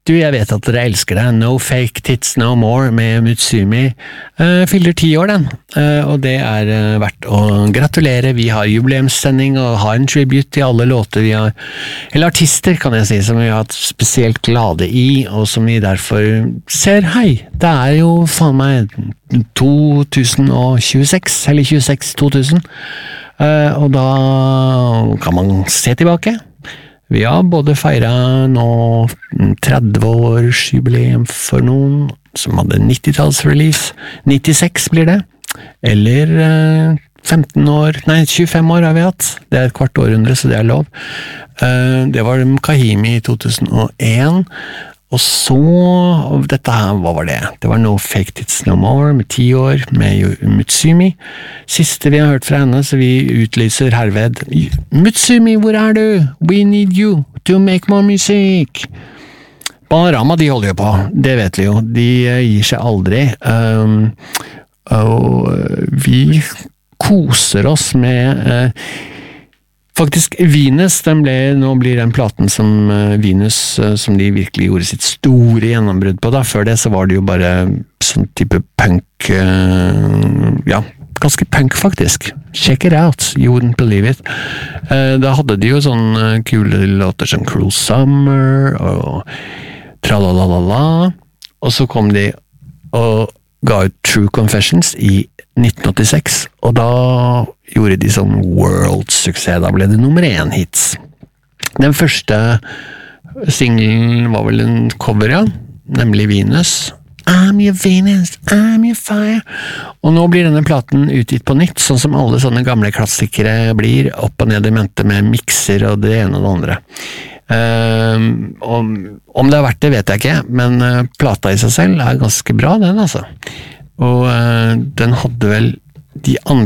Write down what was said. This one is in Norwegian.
Du, jeg vet at dere elsker det. No Fake Tits No More med Mutsumi. Fyller 10 år, den. Og det verdt å gratulere. Vi har jubileumssending og har en tribute til alle låter vi har, eller artister, kan jeg si, som vi har hatt spesielt glade i, og som vi derfor ser, hei, det jo faen meg 2026, eller 26-2000. Og da kan man se tilbake. Vi har både feiret nå 30 års jubileum for noen som hadde 90-tallsrelease. 96 blir det. Eller 25 år har vi hatt. Det et kvart århundre, så det lov. Det var Kahimi i 2001. Og så, dette her, hva var det? Det var No Fake Tits No More med 10 år, med Mutsumi. Siste vi har hørt fra henne, så vi utlyser herved. Mutsumi, hvor du? We need you to make more music. Barama, de holder jo på, det vet vi jo. De gir seg aldri. Og vi koser oss med... Faktisk, Venus, nå blir den platen som Venus, som de virkelig gjorde sitt store gjennombrudd på da. Før det så var det jo bare sånn type punk, ja, ganske punk faktisk. Check it out, you wouldn't believe it. Da hadde de jo sånn kule låter som Cruel Summer og Tralalala, og så kom de og ga ut True Confessions i 1986, og da gjorde de sånn world-suksess, da ble det nummer 1 hits. Den første singlen var vel en cover, ja, nemlig Venus. I'm your Venus, I'm your fire. Og nå blir denne platen utgitt på nytt, sånn som alle sånne gamle klassikere blir, opp og ned i mente med mixer og det ene og det andre. Om det har vært det vet jeg ikke, men plata i seg selv ganske bra, den altså. Og den hadde vel de andre